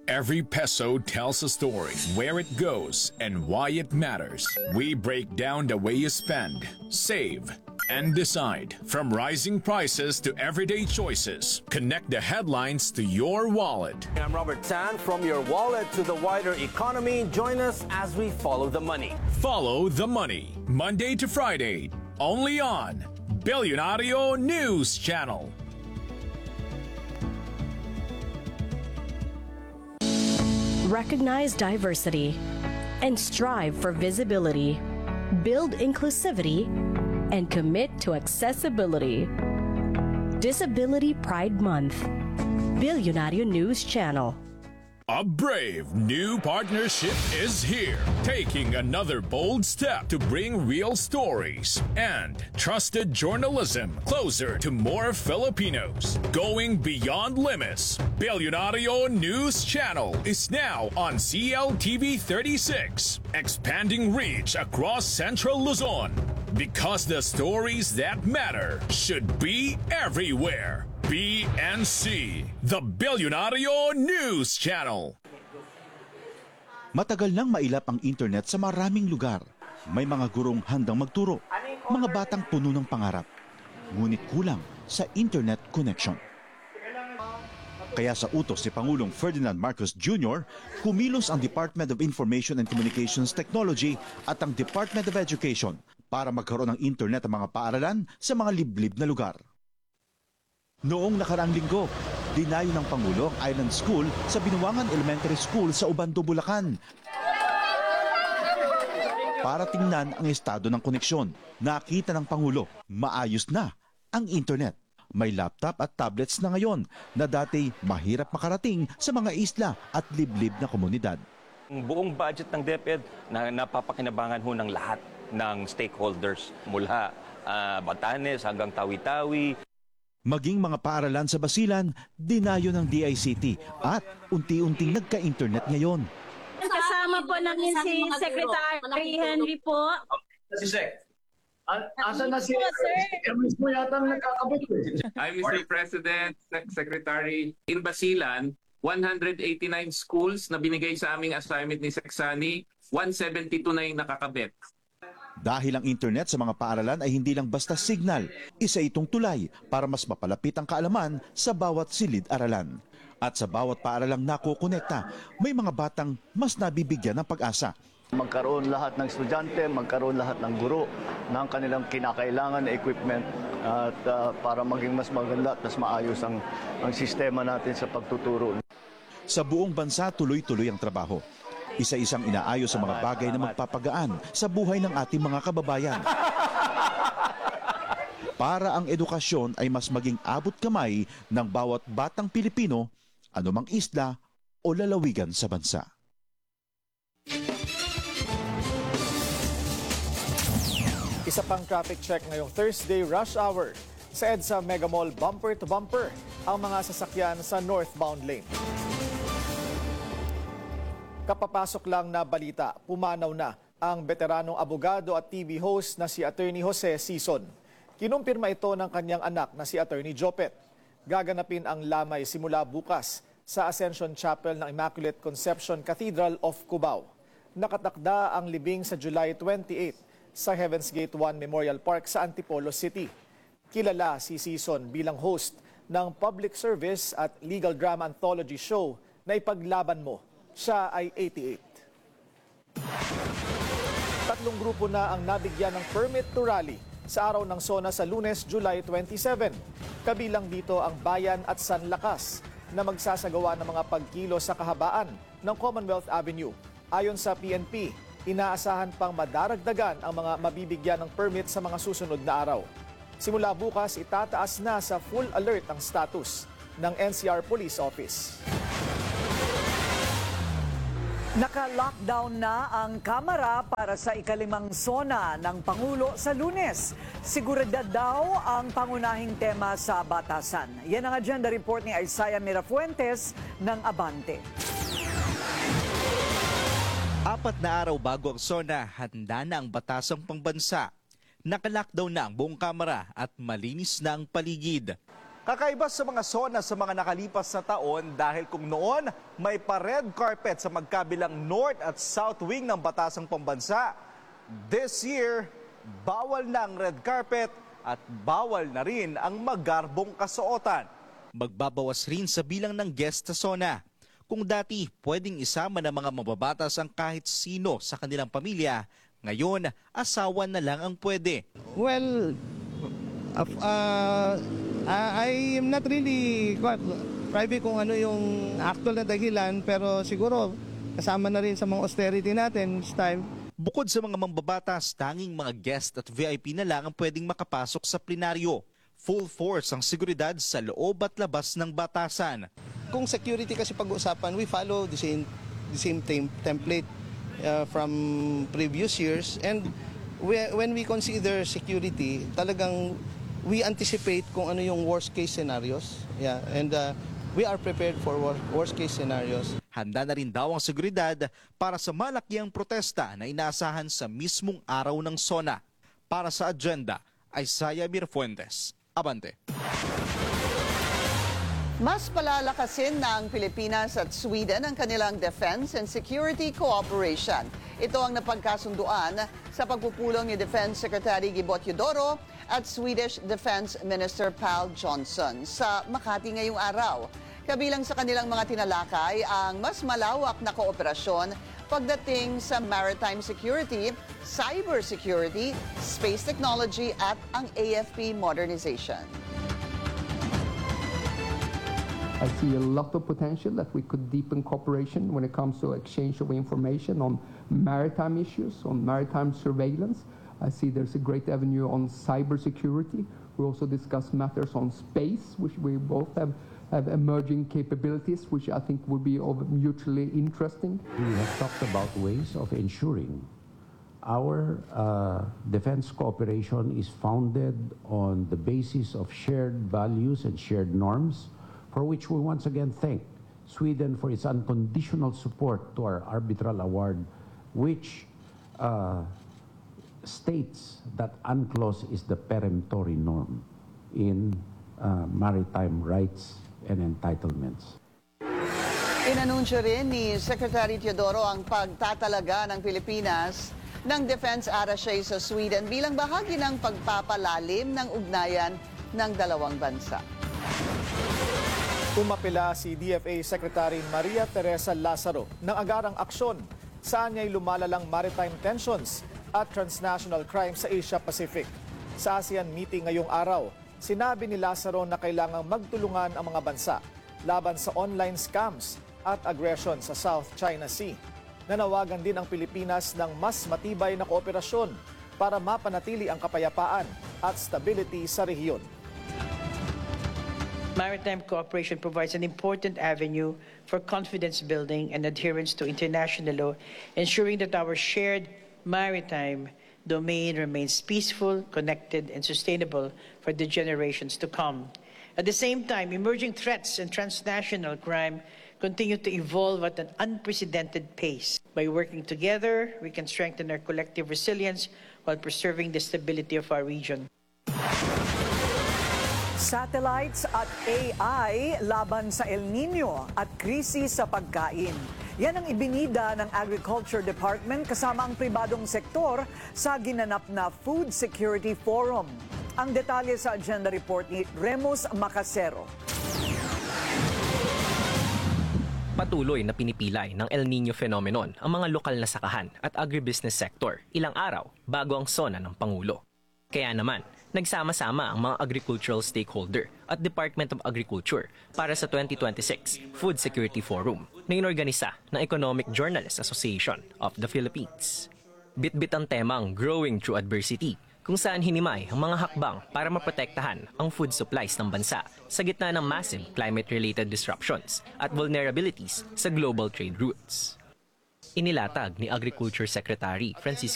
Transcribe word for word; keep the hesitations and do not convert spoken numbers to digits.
Every peso tells a story, where it goes, and why it matters. We break down the way you spend, save, and decide. From rising prices to everyday choices, connect the headlines to your wallet. I'm Robert Tan. From your wallet to the wider economy, join us as we follow the money. Follow the money, Monday to Friday, only on Billionario News Channel. Recognize diversity and strive for visibility. Build inclusivity and commit to accessibility. Disability Pride Month. Billionario News Channel. A brave new partnership is here, taking another bold step to bring real stories and trusted journalism closer to more Filipinos. Going beyond limits, Billionario News Channel is now on C L T V thirty-six, expanding reach across Central Luzon. Because the stories that matter should be everywhere. B N C, the Billionario News Channel. Matagal nang mailap ang internet sa maraming lugar. May mga gurong handang magturo, mga batang puno ng pangarap. Ngunit kulang sa internet connection. Kaya sa utos si Pangulong Ferdinand Marcos Junior, kumilos ang Department of Information and Communications Technology at ang Department of Education para magkaroon ng internet ang mga paaralan sa mga liblib na lugar. Noong nakaraang linggo, dinayo ng Pangulo ang Island School sa Binuangan Elementary School sa Ubando, Bulacan. Para tingnan ang estado ng koneksyon, nakita ng Pangulo, maayos na ang internet. May laptop at tablets na ngayon na dati mahirap makarating sa mga isla at liblib na komunidad. Ang buong budget ng DepEd na napapakinabangan ho ng lahat ng stakeholders mula uh, Batanes hanggang Tawi-Tawi. Maging mga paaralan sa Basilan, dinayo ng D I C T at unti-unting nagka-internet ngayon. Kasama po namin si Secretary Henry po. Si Sec. Asan na si Hermes mo yata nagkakabit eh. I'm Mister President, Secretary, in Basilan, one hundred eighty-nine schools na binigay sa aming assignment ni Seksani, one seventy-two na yung nakakabit. Dahil ang internet sa mga paaralan ay hindi lang basta signal, isa itong tulay para mas mapalapit ang kaalaman sa bawat silid-aralan. At sa bawat paaralang nakokonekta, may mga batang mas nabibigyan ng pag-asa. Magkaroon lahat ng estudyante, magkaroon lahat ng guro ng kanilang kinakailangan na equipment at uh, para maging mas maganda at mas maayos ang, ang sistema natin sa pagtuturo. Sa buong bansa, tuloy-tuloy ang trabaho. Isa-isang inaayos sa mga bagay na magpapagaan sa buhay ng ating mga kababayan. Para ang edukasyon ay mas maging abot kamay ng bawat batang Pilipino, anumang isla o lalawigan sa bansa. Isa pang traffic check ngayong Thursday rush hour. Sa EDSA Mega Mall, bumper to bumper ang mga sasakyan sa northbound lane. Kapapasok lang na balita, pumanaw na ang veteranong abogado at T V host na si Attorney Jose Sison. Kinumpirma ito ng kanyang anak na si Attorney Jopet. Gaganapin ang lamay simula bukas sa Ascension Chapel ng Immaculate Conception Cathedral of Cubao. Nakatakda ang libing sa July twenty-eighth sa Heaven's Gate one Memorial Park sa Antipolo City. Kilala si Sison bilang host ng public service at legal drama anthology show na Ipaglaban Mo. Siya ay eighty-eight. Tatlong grupo na ang nabigyan ng permit to rally sa araw ng SONA sa Lunes, July twenty-seven. Kabilang dito ang Bayan at San Lakas na magsasagawa ng mga pagkilos sa kahabaan ng Commonwealth Avenue. Ayon sa P N P, inaasahan pang madaragdagan ang mga mabibigyan ng permit sa mga susunod na araw. Simula bukas, itataas na sa full alert ang status ng N C R Police Office. Naka-lockdown na ang Kamara para sa ikalimang SONA ng Pangulo sa Lunes. Seguridad daw ang pangunahing tema sa batasan. Yan ang agenda report ni Isaiah Mirafuentes ng Abante. Apat na araw bago ang SONA, handa na ang batasang pangbansa. Naka-lockdown na ang buong Kamara at malinis na ang paligid. Kakaiba sa mga SONA sa mga nakalipas na taon dahil kung noon may pa-red carpet sa magkabilang North at South Wing ng Batasang Pambansa, this year, bawal na ang red carpet at bawal na rin ang magarbong kasuotan. Magbabawas rin sa bilang ng guest sa SONA. Kung dati pwedeng isama ng mga mababatas ang kahit sino sa kanilang pamilya, ngayon asawa na lang ang pwede. Well, uh, I am not really private kung ano yung actual na dahilan, pero siguro kasama na rin sa mga austerity natin this time. Bukod sa mga mambabatas, tanging mga guest at V I P na lang ang pwedeng makapasok sa plenaryo. Full force ang seguridad sa loob at labas ng batasan. Kung security kasi pag-uusapan, we follow the same the same tem- template uh, from previous years, and we, when we consider security, talagang we anticipate kung ano yung worst case scenarios. Yeah, and uh, we are prepared for worst case scenarios. Handa na rin daw ang seguridad para sa malakiang protesta na inaasahan sa mismong araw ng SONA. Para sa agenda, Isaiah Mirfuentes, Abante. Mas palalakasin ng Pilipinas at Sweden ang kanilang defense and security cooperation. Ito ang napagkasunduan sa pagpupulong ni Defense Secretary Gibo Teodoro at Swedish Defense Minister Pal Johnson sa Makati ngayong araw. Kabilang sa kanilang mga tinalakay ang mas malawak na kooperasyon pagdating sa maritime security, cyber security, space technology at ang A F P modernization. I see a lot of potential that we could deepen cooperation when it comes to exchange of information on maritime issues, on maritime surveillance. I see there's a great avenue on cybersecurity. We also discuss matters on space, which we both have, have emerging capabilities, which I think will be of mutually interesting. We have talked about ways of ensuring our uh, defense cooperation is founded on the basis of shared values and shared norms, for which we once again thank Sweden for its unconditional support to our arbitral award, which uh, states that UNCLOS is the peremptory norm in uh, maritime rights and entitlements. Inanunsyo rin ni Secretary Teodoro ang pagtatalaga ng Pilipinas ng defense attaché sa Sweden bilang bahagi ng pagpapalalim ng ugnayan ng dalawang bansa. Umapila si D F A Secretary Maria Teresa Lazaro ng agarang aksyon saan niya'y lumalalang maritime tensions at transnational crime sa Asia-Pacific. Sa ASEAN meeting ngayong araw, sinabi ni Lazaro na kailangang magtulungan ang mga bansa laban sa online scams at aggression sa South China Sea. Nanawagan din ang Pilipinas ng mas matibay na kooperasyon para mapanatili ang kapayapaan at stability sa rehiyon. Maritime cooperation provides an important avenue for confidence building and adherence to international law, ensuring that our shared maritime domain remains peaceful, connected, and sustainable for the generations to come. At the same time, emerging threats and transnational crime continue to evolve at an unprecedented pace. By working together, we can strengthen our collective resilience while preserving the stability of our region. Satellites at A I laban sa El Nino at krisis sa pagkain. Yan ang ibinida ng Agriculture Department kasama ang pribadong sektor sa ginanap na Food Security Forum. Ang detalye sa agenda report ni Remus Macasero. Patuloy na pinipilay ng El Nino phenomenon ang mga lokal na sakahan at agribusiness sector ilang araw bago ang SONA ng Pangulo. Kaya naman, nagsama-sama ang mga agricultural stakeholder at Department of Agriculture para sa twenty twenty-six Food Security Forum na inorganisa ng Economic Journalists Association of the Philippines. Bitbit ang temang Growing Through Adversity, kung saan hinimay ang mga hakbang para maprotektahan ang food supplies ng bansa sa gitna ng massive climate-related disruptions at vulnerabilities sa global trade routes. Inilatag ni Agriculture Secretary Francisco